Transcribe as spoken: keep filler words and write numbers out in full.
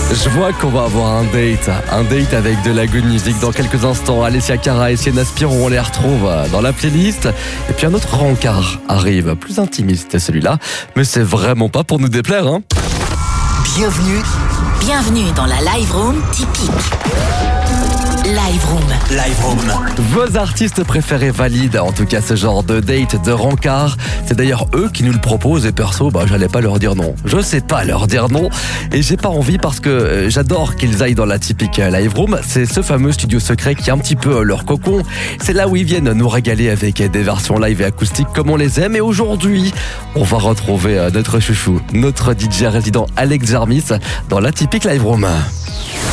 Je vois qu'on va avoir un date, un date avec de la good music dans quelques instants. Alessia Cara et Sienna Spiro, on les retrouve dans la playlist. Et puis un autre rencard arrive, plus intimiste celui-là, mais c'est vraiment pas pour nous déplaire, hein. Bienvenue. Bienvenue dans la Live Room typique. Live Room. Live Room. Vos artistes préférés valident en tout cas ce genre de date, de rencard. C'est d'ailleurs eux qui nous le proposent et perso, bah, j'allais pas leur dire non. Je sais pas leur dire non et j'ai pas envie parce que euh, j'adore qu'ils aillent dans la typique Live Room. C'est ce fameux studio secret qui est un petit peu euh, leur cocon. C'est là où ils viennent nous régaler avec des versions live et acoustiques comme on les aime. Et aujourd'hui, on va retrouver euh, notre chouchou, notre D J résident Alex Jarmis dans la typique Live Room.